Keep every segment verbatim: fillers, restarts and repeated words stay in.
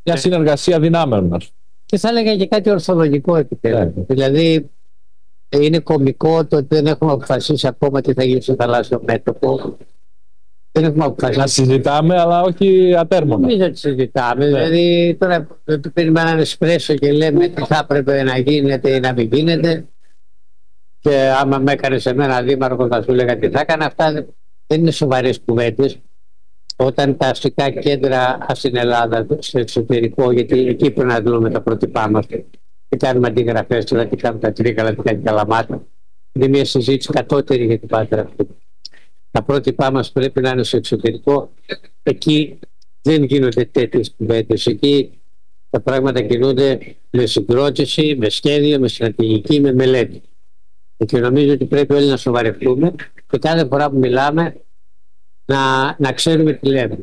μια συνεργασία δυνάμεων μας. Και θα έλεγα και κάτι ορθολογικό επιτέλους. Yeah. Δηλαδή, είναι κωμικό το ότι δεν έχουμε αποφασίσει ακόμα τι θα γίνει στο θαλάσσιο μέτωπο. Δεν έχουμε αποφασίσει. Να συζητάμε, αλλά όχι ατέρμονα. Νομίζω ότι συζητάμε. Yeah. Δηλαδή, τώρα περιμένουμε έναν εσπρέσο και λέμε τι θα έπρεπε να γίνεται ή να μην γίνεται. Και άμα με έκανε σε μένα δήμαρχο, θα σου λέγα τι θα έκανα. Αυτά δεν είναι σοβαρές κουβέντες. Όταν τα αστικά κέντρα στην Ελλάδα, στο εξωτερικό, γιατί εκεί πρέπει να δούμε τα πρότυπά μας και κάνουμε αντιγραφές, δηλαδή κάνουμε τα Τρίκαλα, τι κάνει Καλαμάτα. Είναι μια συζήτηση κατώτερη για την Πάτρα αυτή. Τα πρότυπά μας πρέπει να είναι στο εξωτερικό. Εκεί δεν γίνονται τέτοιες κουβέντες. Εκεί τα πράγματα κινούνται με συγκρότηση, με σχέδιο, με στρατηγική, με μελέτη. Και νομίζω ότι πρέπει όλοι να σοβαρευτούμε και κάθε φορά που μιλάμε να, να ξέρουμε τι λέμε.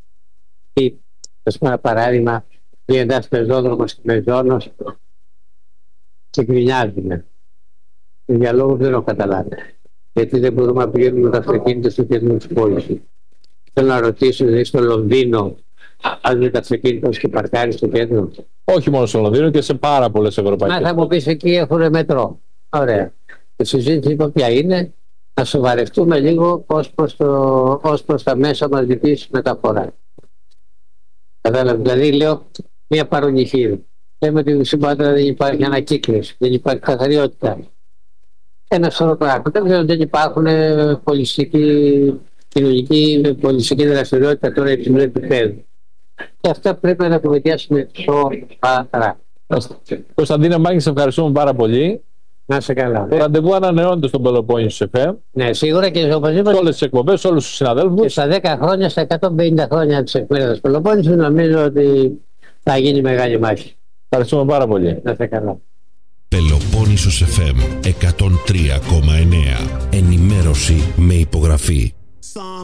Ας πούμε ένα παράδειγμα, βγαίνει ένας πεζόδρομος στη Μεζόνος και γκρινιάζουμε. Για λόγους δεν έχω καταλάβει. Γιατί δεν μπορούμε να πηγαίνουμε με τα αυτοκίνητα στο κέντρο της πόλης. Θέλω να ρωτήσω, δηλαδή στο Λονδίνο, αν με τα αυτοκίνητα και παρκάρει στο κέντρο. Όχι μόνο στο Λονδίνο και σε πάρα πολλές ευρωπαϊκές. Μα θα μου πεις εκεί έχουν μετρό. Ωραία. Η συζήτηση λοιπόν ποια είναι, να σοβαρευτούμε λίγο ως προς, το, ως προς τα μέσα μας δικής μεταφορά. Κατάλαβε, δηλαδή λέω μια παρονυχή. Λέμε ότι στην Πάτρα δεν υπάρχει ανακύκλωση, δεν υπάρχει καθαριότητα. Ένα σωρό πράγματα. Δεν υπάρχουν πολιστική, κοινωνική, πολιστική δραστηριότητα τώρα υψηλού επίπεδου. Και αυτά πρέπει να κουβεντιάσουμε σοβαρά. Κωνσταντίνε Μάκη, σε ευχαριστούμε πάρα πολύ. Να σε καλά. Το ραντεβού ανανεώνεται στον Πελοπόννησο εφ εμ. Ναι, σίγουρα και σε όλες τις εκπομπές, όλους τους συναδέλφους. Και στα δέκα χρόνια, στα εκατόν πενήντα χρόνια της εφημερίδας Πελοπόννησου, νομίζω ότι θα γίνει μεγάλη μάχη. Ευχαριστούμε πάρα πολύ. Να σε καλά. Πελοπόννησος εφ εμ εκατόν τρία κόμμα εννέα. Ενημέρωση με υπογραφή.